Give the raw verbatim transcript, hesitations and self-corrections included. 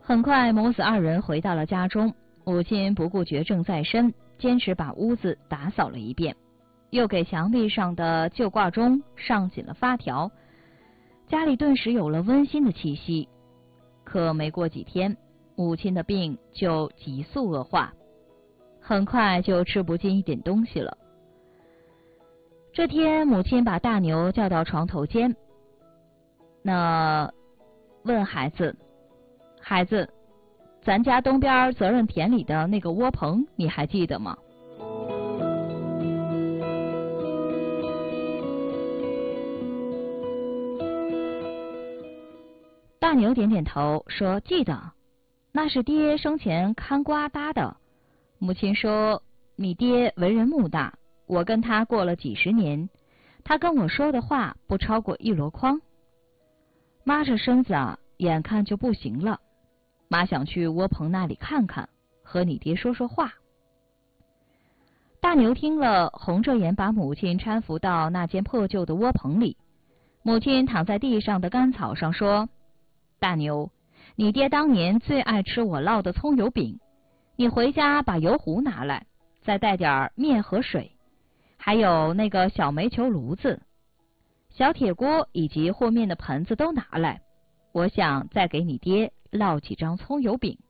很快，母子二人回到了家中。母亲不顾绝症在身，坚持把屋子打扫了一遍，又给墙壁上的旧挂钟上紧了发条，家里顿时有了温馨的气息。可没过几天，母亲的病就急速恶化，很快就吃不进一点东西了。这天，母亲把大牛叫到床头间，那问孩子：“孩子，咱家东边责任田里的那个窝棚，你还记得吗？”大牛点点头说：“记得，那是爹生前看瓜搭的。”母亲说：“你爹为人木讷，我跟他过了几十年，他跟我说的话不超过一箩筐。”妈这身子啊，眼看就不行了，妈想去窝棚那里看看，和你爹说说话。大牛听了，红着眼把母亲搀扶到那间破旧的窝棚里。母亲躺在地上的干草上说：“大牛，你爹当年最爱吃我烙的葱油饼，你回家把油壶拿来，再带点面和水，还有那个小煤球炉子、小铁锅以及和面的盆子都拿来，我想再给你爹烙几张葱油饼。”